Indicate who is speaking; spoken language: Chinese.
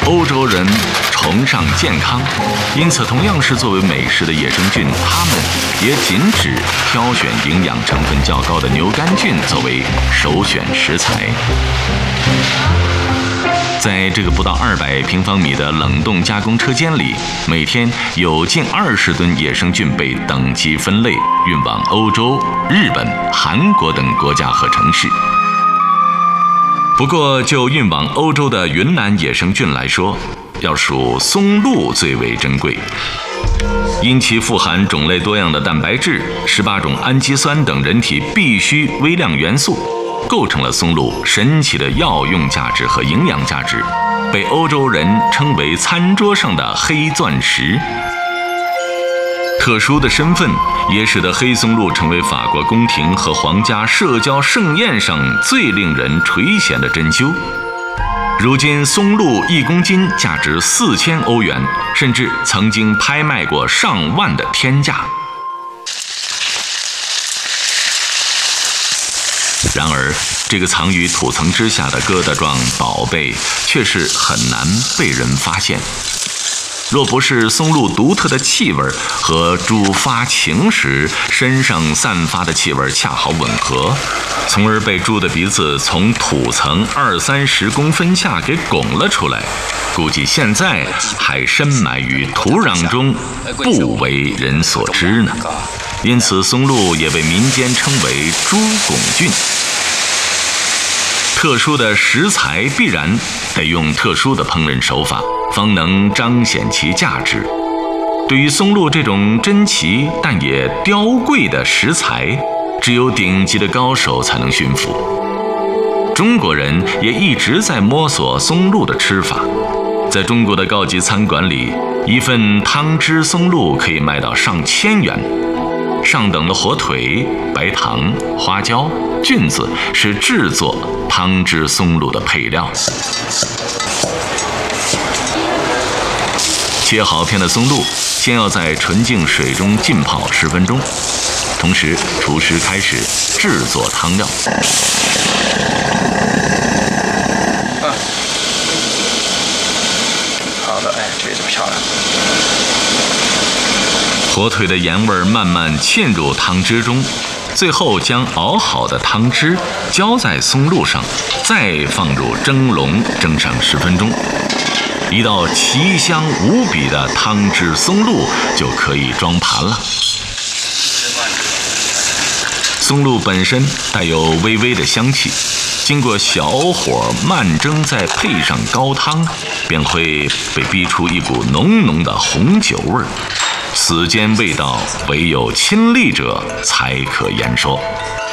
Speaker 1: 欧洲人崇尚健康，因此同样是作为美食的野生菌，它们也仅只挑选营养成分较高的牛肝菌作为首选食材。在这个不到200平方米的冷冻加工车间里，每天有近20吨野生菌被等级分类，运往欧洲、日本、韩国等国家和城市。不过，就运往欧洲的云南野生菌来说，要数松露最为珍贵，因其富含种类多样的蛋白质、18种氨基酸等人体必需微量元素，构成了松露神奇的药用价值和营养价值，被欧洲人称为餐桌上的黑钻石。特殊的身份也使得黑松露成为法国宫廷和皇家社交盛宴上最令人垂涎的珍馐。如今松露1公斤价值4000欧元，甚至曾经拍卖过上万的天价。然而，这个藏于土层之下的疙瘩状宝贝却是很难被人发现。若不是松露独特的气味和猪发情时身上散发的气味恰好吻合，从而被猪的鼻子从土层20-30公分下给拱了出来，估计现在还深埋于土壤中，不为人所知呢。因此，松露也被民间称为猪拱菌。特殊的食材必然得用特殊的烹饪手法，方能彰显其价值。对于松露这种珍奇但也刁贵的食材，只有顶级的高手才能驯服。中国人也一直在摸索松露的吃法。在中国的高级餐馆里，一份汤汁松露可以卖到上千元。上等的火腿、白糖、花椒、菌子是制作汤汁松露的配料。切好片的松露，先要在纯净水中浸泡10分钟，同时厨师开始制作汤料。
Speaker 2: 好的，这就漂亮。
Speaker 1: 火腿的盐味慢慢沁入汤汁中，最后将熬好的汤汁浇在松露上，再放入蒸笼蒸上10分钟。一道奇香无比的汤汁松露就可以装盘了。松露本身带有微微的香气，经过小火慢蒸，再配上高汤，便会被逼出一股浓浓的红酒味儿。此间味道唯有亲历者才可言说。